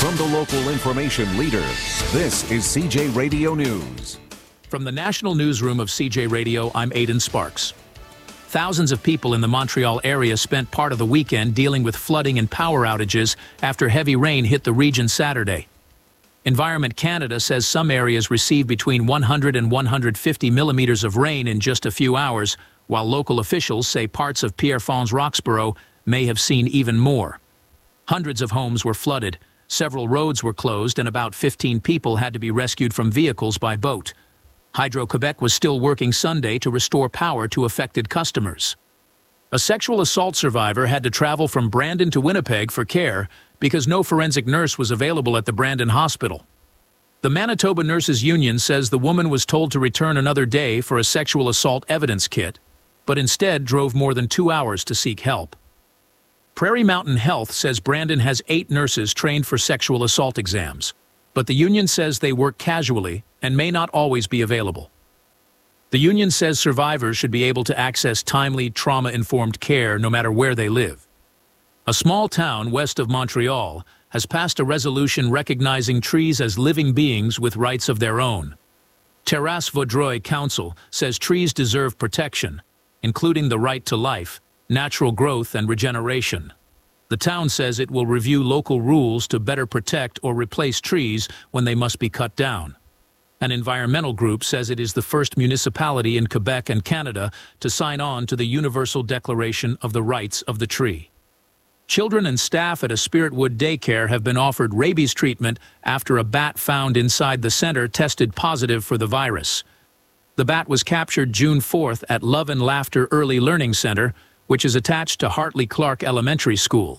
From the local information leader, this is CJ Radio News. From the national newsroom of CJ Radio, I'm Aidan Sparks. Thousands of people in the Montreal area spent part of the weekend dealing with flooding and power outages after heavy rain hit the region Saturday. Environment Canada says some areas received between 100 and 150 millimeters of rain in just a few hours, while local officials say parts of Pierrefonds-Roxborough may have seen even more. Hundreds of homes were flooded, several roads were closed, and about 15 people had to be rescued from vehicles by boat. Hydro-Quebec was still working Sunday to restore power to affected customers. A sexual assault survivor had to travel from Brandon to Winnipeg for care because no forensic nurse was available at the Brandon Hospital. The Manitoba Nurses Union says the woman was told to return another day for a sexual assault evidence kit, but instead drove more than 2 hours to seek help. Prairie Mountain Health says Brandon has 8 nurses trained for sexual assault exams, but the union says they work casually and may not always be available. The union says survivors should be able to access timely, trauma-informed care no matter where they live. A small town west of Montreal has passed a resolution recognizing trees as living beings with rights of their own. Terrasse-Vaudreuil Council says trees deserve protection, including the right to life, natural growth, and regeneration. The town says it will review local rules to better protect or replace trees when they must be cut down. An environmental group says it is the first municipality in Quebec and Canada to sign on to the Universal Declaration of the Rights of the Tree. Children and staff at a Spiritwood daycare have been offered rabies treatment after a bat found inside the center tested positive for the virus. The bat was captured June 4th at Love and Laughter Early Learning Center, which is attached to Hartley Clark Elementary School.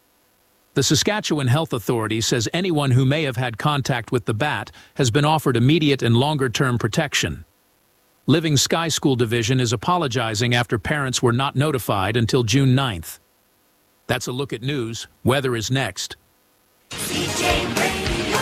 The Saskatchewan Health Authority says anyone who may have had contact with the bat has been offered immediate and longer-term protection. Living Sky School Division is apologizing after parents were not notified until June 9th. That's a look at news. Weather is next. CJ Radio,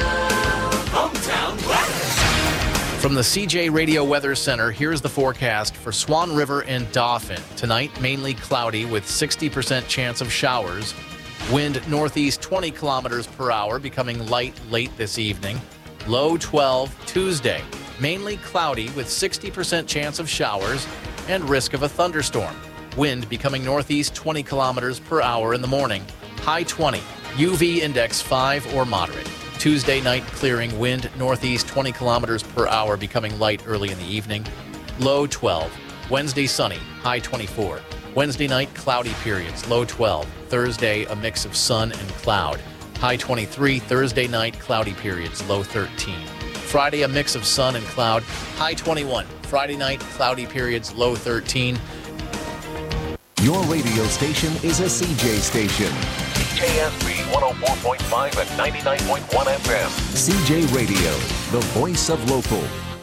hometown weather. From the CJ Radio Weather Center, here's the forecast for Swan River and Dauphin. Tonight, mainly cloudy with 60% chance of showers. Wind northeast 20 kilometers per hour, becoming light late this evening. Low 12 Tuesday. Mainly cloudy with 60% chance of showers and risk of a thunderstorm. Wind becoming northeast 20 kilometers per hour in the morning. High 20. UV index 5 or moderate. Tuesday night clearing, wind northeast 20 kilometers per hour, becoming light early in the evening. Low 12. Wednesday sunny, high 24. Wednesday night cloudy periods, low 12. Thursday a mix of sun and cloud, high 23. Thursday night cloudy periods, low 13. Friday a mix of sun and cloud, high 21. Friday night cloudy periods, low 13. Your radio station is a CJ station. CJSB 104.5 and 99.1 FM. CJ Radio, the voice of local.